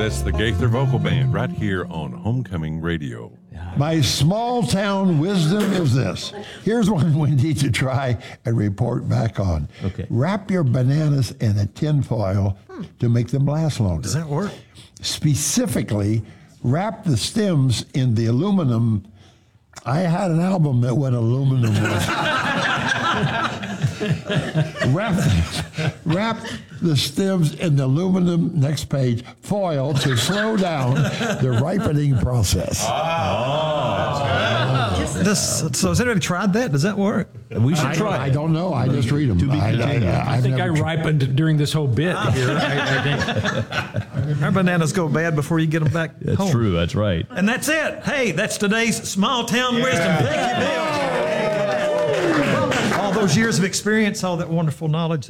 That's the Gaither Vocal Band right here on Homecoming Radio. My small town wisdom is this. Here's one we need to try and report back on. Okay. Wrap your bananas in a tin foil to make them last longer. Does that work? Specifically, wrap the stems in the aluminum. I had an album that went aluminum with. Wrap the stems in the aluminum, next page, foil to slow down the ripening process. So has anybody tried that? Does that work? We should try I it. don't know. I just read them. I think I ripened during this whole bit here. I think. Our bananas go bad before you get them back That's home. true. That's right. And that's it. Hey, that's today's small town wisdom. Thank you, Bill. All those years of experience, all that wonderful knowledge.